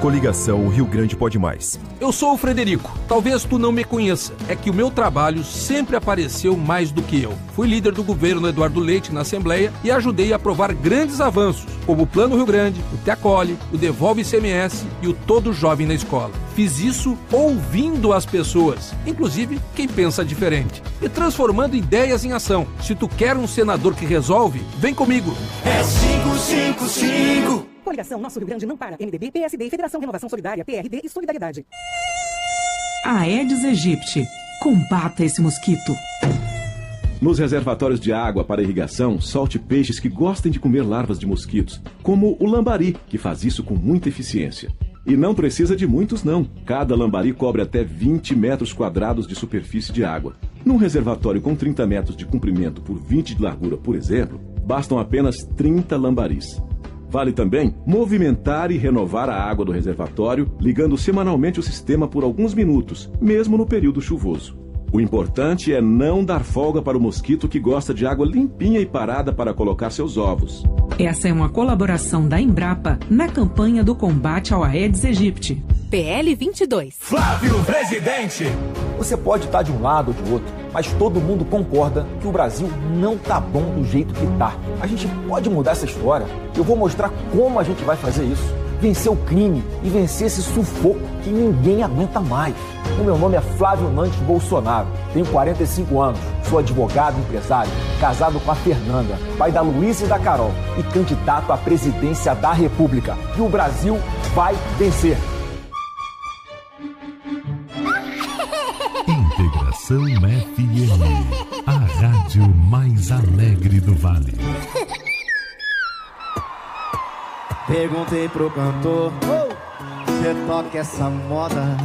Coligação Rio Grande Pode Mais. Eu sou o Frederico. Talvez tu não me conheça. É que o meu trabalho sempre apareceu mais do que eu. Fui líder do governo Eduardo Leite na Assembleia e ajudei a aprovar grandes avanços, como o Plano Rio Grande, o Te Acolhe, o Devolve ICMS e o Todo Jovem na Escola. Fiz isso ouvindo as pessoas, inclusive quem pensa diferente, e transformando ideias em ação. Se tu quer um senador que resolve, vem comigo. É 555. Coligação Nosso Rio Grande não para. MDB, PSD, Federação Renovação Solidária, PRD e Solidariedade. Aedes aegypti. Combata esse mosquito. Nos reservatórios de água para irrigação, solte peixes que gostem de comer larvas de mosquitos, como o lambari, que faz isso com muita eficiência. E não precisa de muitos, não. Cada lambari cobre até 20 metros quadrados de superfície de água. Num reservatório com 30 metros de comprimento por 20 de largura, por exemplo, bastam apenas 30 lambaris. Vale também movimentar e renovar a água do reservatório, ligando semanalmente o sistema por alguns minutos, mesmo no período chuvoso. O importante é não dar folga para o mosquito que gosta de água limpinha e parada para colocar seus ovos. Essa é uma colaboração da Embrapa na campanha do combate ao Aedes aegypti. PL 22. Flávio Presidente. Você pode estar de um lado ou de outro, mas todo mundo concorda que o Brasil não tá bom do jeito que tá. A gente pode mudar essa história. Eu vou mostrar como a gente vai fazer isso. Vencer o crime e vencer esse sufoco que ninguém aguenta mais. O meu nome é Flávio Nantes Bolsonaro, tenho 45 anos, sou advogado e empresário, casado com a Fernanda, pai da Luísa e da Carol e candidato à presidência da República. E o Brasil vai vencer. Integração FM, a rádio mais alegre do Vale. Perguntei pro cantor, você toca essa moda?